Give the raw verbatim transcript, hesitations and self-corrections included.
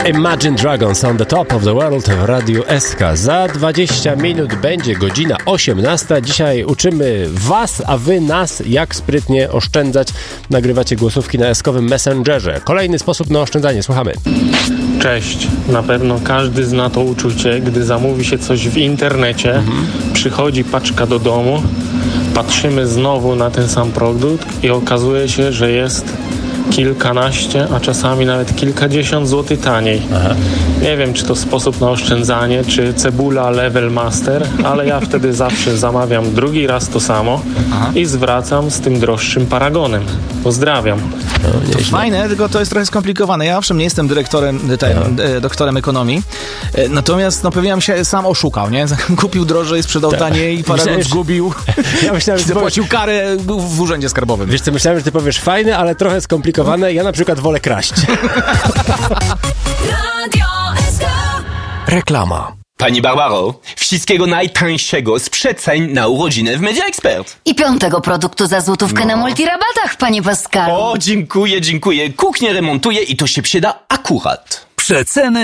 Imagine Dragons on the top of the world w Radiu S K. Za dwadzieścia minut będzie godzina osiemnasta. Dzisiaj uczymy was, a wy nas, jak sprytnie oszczędzać. Nagrywacie głosówki na eskowym Messengerze. Kolejny sposób na oszczędzanie. Słuchamy. Cześć. Na pewno każdy zna to uczucie, gdy zamówi się coś w internecie, mhm. przychodzi paczka do domu, patrzymy znowu na ten sam produkt i okazuje się, że jest kilkanaście, a czasami nawet kilkadziesiąt złotych taniej. Aha. Nie wiem, czy to sposób na oszczędzanie, czy cebula Level Master, ale ja wtedy zawsze zamawiam drugi raz to samo. Aha. I zwracam z tym droższym paragonem. Pozdrawiam. No, to fajne, tylko to jest trochę skomplikowane. Ja owszem nie jestem dyrektorem, tutaj, doktorem ekonomii, natomiast no, pewnie bym się sam oszukał, nie? Kupił drożej, sprzedał taniej i paragon myślałem, zgubił. Ja myślałem, że zapłacił powiesz... karę w urzędzie skarbowym. Wiesz co, myślałem, że ty powiesz fajne, ale trochę skomplikowane. Ja na przykład wolę kraść. Reklama. Pani Barbaro, wszystkiego najtańszego z przeceń na urodziny w Media Expert. I piątego produktu za złotówkę no. na multirabatach, panie Pascalu. O, dziękuję, dziękuję. Kuchnię remontuję i to się przyda akurat. Przeceny